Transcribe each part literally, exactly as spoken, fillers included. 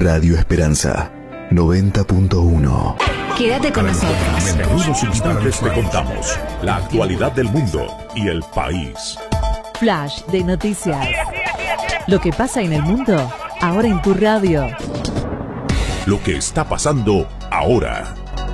Radio Esperanza noventa punto uno. Quédate con nosotros. En unos instantes te contamos la actualidad del mundo y el país. Flash de noticias. Lo que pasa en el mundo, ahora en tu radio. Lo que está pasando ahora.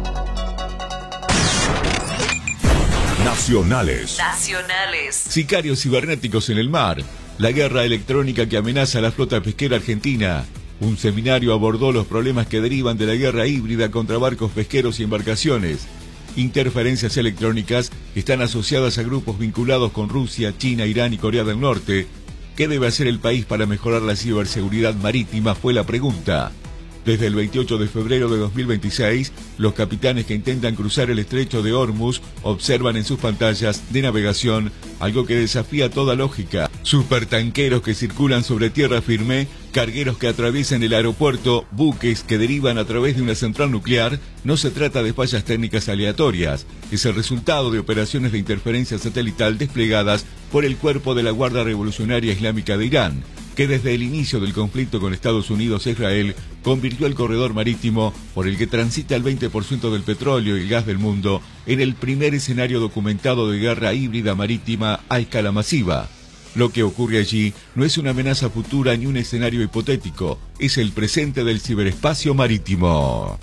Nacionales. Nacionales. Sicarios cibernéticos en el mar. La guerra electrónica que amenaza a la flota pesquera argentina. Un seminario abordó los problemas que derivan de la guerra híbrida contra barcos pesqueros y embarcaciones. Interferencias electrónicas están asociadas a grupos vinculados con Rusia, China, Irán y Corea del Norte. ¿Qué debe hacer el país para mejorar la ciberseguridad marítima? Fue la pregunta. Desde el veintiocho de febrero de dos mil veintiséis, los capitanes que intentan cruzar el estrecho de Hormuz observan en sus pantallas de navegación algo que desafía toda lógica. Supertanqueros que circulan sobre tierra firme, cargueros que atraviesan el aeropuerto, buques que derivan a través de una central nuclear. No se trata de fallas técnicas aleatorias, es el resultado de operaciones de interferencia satelital desplegadas por el Cuerpo de la Guardia Revolucionaria Islámica de Irán, que desde el inicio del conflicto con Estados Unidos e Israel convirtió el corredor marítimo por el que transita el veinte por ciento del petróleo y el gas del mundo en el primer escenario documentado de guerra híbrida marítima a escala masiva. Lo que ocurre allí no es una amenaza futura ni un escenario hipotético, es el presente del ciberespacio marítimo.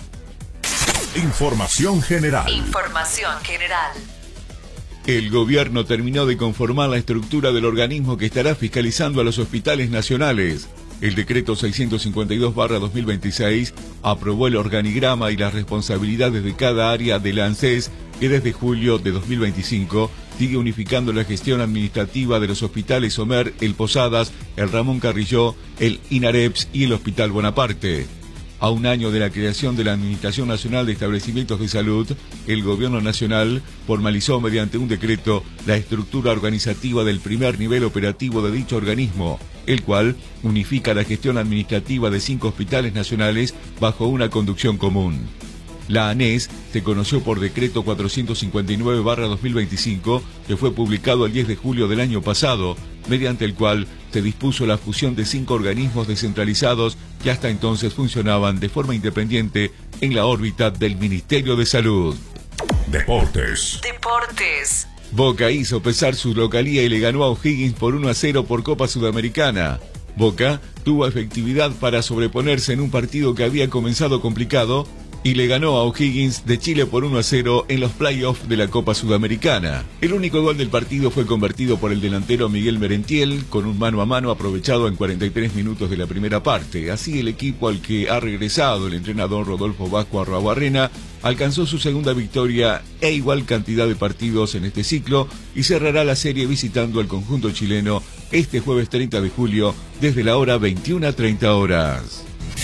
Información general. Información general. El gobierno terminó de conformar la estructura del organismo que estará fiscalizando a los hospitales nacionales. El decreto seiscientos cincuenta y dos barra dos mil veintiséis aprobó el organigrama y las responsabilidades de cada área de la ANSES, que desde julio de dos mil veinticinco sigue unificando la gestión administrativa de los hospitales Somer, el Posadas, el Ramón Carrillo, el INAREPS y el Hospital Bonaparte. A un año de la creación de la Administración Nacional de Establecimientos de Salud, el Gobierno Nacional formalizó mediante un decreto la estructura organizativa del primer nivel operativo de dicho organismo, el cual unifica la gestión administrativa de cinco hospitales nacionales bajo una conducción común. La ANES se conoció por decreto cuatrocientos cincuenta y nueve barra dos mil veinticinco, que fue publicado el diez de julio del año pasado, mediante el cual se dispuso la fusión de cinco organismos descentralizados que hasta entonces funcionaban de forma independiente en la órbita del Ministerio de Salud. Deportes. Deportes. Boca hizo pesar su localía y le ganó a O'Higgins por uno a cero por Copa Sudamericana. Boca tuvo efectividad para sobreponerse en un partido que había comenzado complicado y le ganó a O'Higgins de Chile por uno a cero en los playoffs de la Copa Sudamericana. El único gol del partido fue convertido por el delantero Miguel Merentiel con un mano a mano aprovechado en cuarenta y tres minutos de la primera parte. Así el equipo al que ha regresado el entrenador Rodolfo Vasco Arruabarrena alcanzó su segunda victoria e igual cantidad de partidos en este ciclo y cerrará la serie visitando al conjunto chileno este jueves treinta de julio desde la hora veintiuna a treinta horas.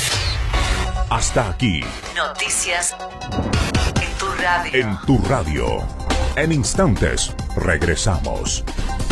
Hasta aquí. Noticias en tu radio. En tu radio. En instantes regresamos.